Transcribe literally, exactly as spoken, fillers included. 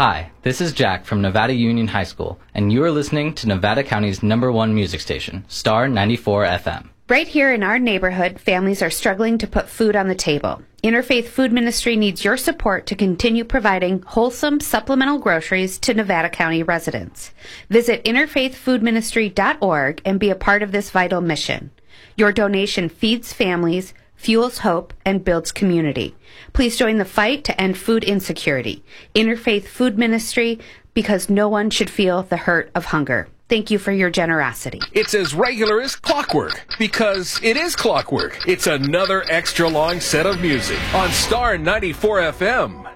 Hi, this is Jack from Nevada Union High School, and you are listening to Nevada County's number one music station, Star ninety-four F M. Right here in our neighborhood, families are struggling to put food on the table. Interfaith Food Ministry needs your support to continue providing wholesome supplemental groceries to Nevada County residents. Visit interfaith food ministry dot org and be a part of this vital mission. Your donation feeds families, fuels hope, and builds community. Please join the fight to end food insecurity. Interfaith Food Ministry, because no one should feel the hurt of hunger. Thank you for your generosity. It's as regular as clockwork, because it is clockwork. It's another extra long set of music on Star ninety-four F M.